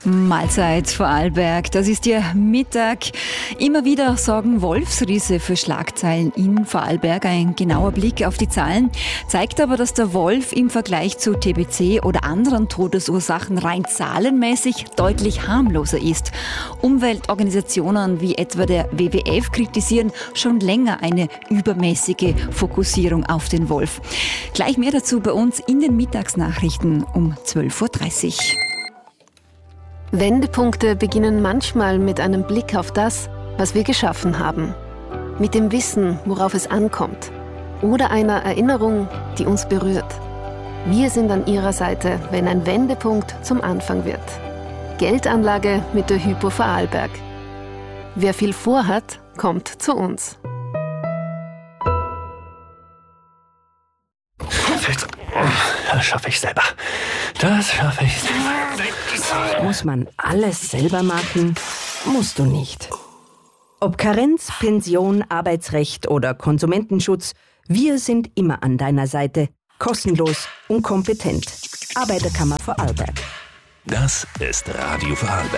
Mahlzeit Vorarlberg, das ist Ihr Mittag. Immer wieder sorgen Wolfsrisse für Schlagzeilen in Vorarlberg. Ein genauer Blick auf die Zahlen zeigt aber, dass der Wolf im Vergleich zu TBC oder anderen Todesursachen rein zahlenmäßig deutlich harmloser ist. Umweltorganisationen wie etwa der WWF kritisieren schon länger eine übermäßige Fokussierung auf den Wolf. Gleich mehr dazu bei uns in den Mittagsnachrichten um 12.30 Uhr. Wendepunkte beginnen manchmal mit einem Blick auf das, was wir geschaffen haben. Mit dem Wissen, worauf es ankommt. Oder einer Erinnerung, die uns berührt. Wir sind an Ihrer Seite, wenn ein Wendepunkt zum Anfang wird. Geldanlage mit der Hypo Vorarlberg. Wer viel vorhat, kommt zu uns. Das schaffe ich selber. Das schaffe ich selber. Muss man alles selber machen? Musst du nicht. Ob Karenz, Pension, Arbeitsrecht oder Konsumentenschutz, wir sind immer an deiner Seite. Kostenlos und kompetent. Arbeiterkammer Vorarlberg. Das ist Radio Vorarlberg.